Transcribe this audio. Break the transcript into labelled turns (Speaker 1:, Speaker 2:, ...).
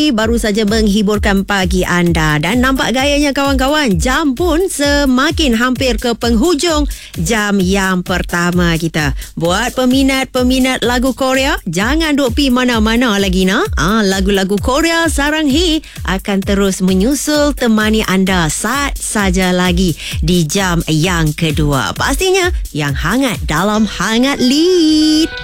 Speaker 1: baru saja menghiburkan pagi anda. Dan nampak gayanya kawan-kawan, jam pun semakin hampir ke penghujung jam yang pertama kita. Buat peminat-peminat lagu Korea, jangan duk pi mana-mana lagi nak. Lagu-lagu Korea sarang hit akan terus menyusul temani anda saat saja lagi di jam yang kedua. Pastinya yang hangat dalam Hangat Lead.